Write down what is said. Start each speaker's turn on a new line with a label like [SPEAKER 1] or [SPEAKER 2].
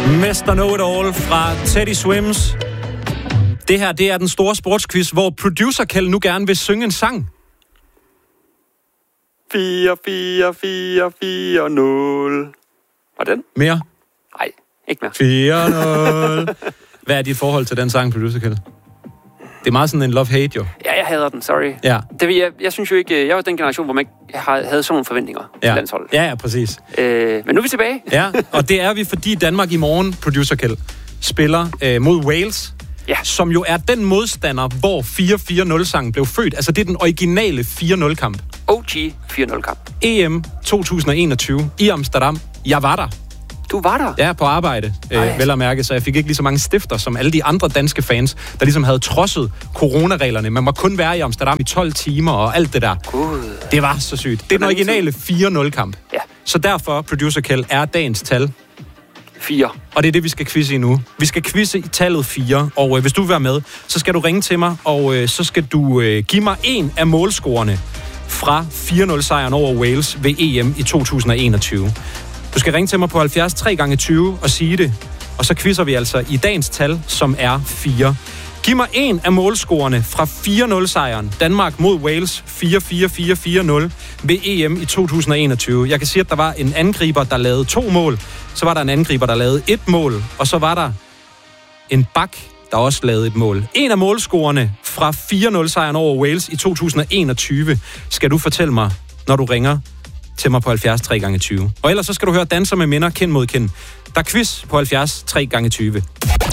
[SPEAKER 1] Mr. Know-It-All fra Teddy Swims. Det her, det er den store sportsquiz, hvor producer Kjeld nu gerne vil synge en sang.
[SPEAKER 2] 4-4-4-4-0. Var den?
[SPEAKER 1] Mere?
[SPEAKER 2] Nej, ikke mere.
[SPEAKER 1] 4-0. Hvad er dit forhold til den sang, producer Kjeld? Det er meget sådan en love-hate, jo.
[SPEAKER 2] Ja, jeg hader den, sorry.
[SPEAKER 1] Ja.
[SPEAKER 2] Jeg synes jo ikke, jeg var den generation, hvor man ikke havde sådan nogle forventninger til landsholdet.
[SPEAKER 1] Ja, præcis.
[SPEAKER 2] Men nu er vi tilbage.
[SPEAKER 1] Ja, og det er vi, fordi Danmark i morgen, producer Kjeld, spiller mod Wales, som jo er den modstander, hvor 4-4-0-sangen blev født. Altså, det er den originale 4-0-kamp.
[SPEAKER 2] OG 4-0-kamp.
[SPEAKER 1] EM 2021 i Amsterdam. Jeg var der.
[SPEAKER 2] Du var der?
[SPEAKER 1] Ja, på arbejde, vel at mærke, så jeg fik ikke lige så mange stifter som alle de andre danske fans, der ligesom havde trodset coronareglerne. Man må kun være i Amsterdam i 12 timer og alt det der.
[SPEAKER 2] God.
[SPEAKER 1] Det var så sygt. Det er den originale 4-0-kamp.
[SPEAKER 2] Ja.
[SPEAKER 1] Så derfor, producer Kjeld, er dagens tal
[SPEAKER 2] 4.
[SPEAKER 1] Og det er det, vi skal quizze i nu. Vi skal quizze i tallet 4, og hvis du vil være med, så skal du ringe til mig, og så skal du give mig en af målscorerne fra 4-0-sejren over Wales ved EM i 2021. Du skal ringe til mig på 70 3x20 og sige det, og så quizzer vi altså i dagens tal, som er 4. Giv mig en af målscorerne fra 4-0-sejren Danmark mod Wales 4-4-4-4-0 ved EM i 2021. Jeg kan sige, at der var en angriber, der lavede 2 mål, så var der en angriber, der lavede 1 mål, og så var der en bak, der også lavede et mål. En af målscorerne fra 4-0-sejren over Wales i 2021 skal du fortælle mig, når du ringer til mig på 70 3x20. Og ellers så skal du høre Danser med minder, kind mod kind. Der er quiz på 70 3x20.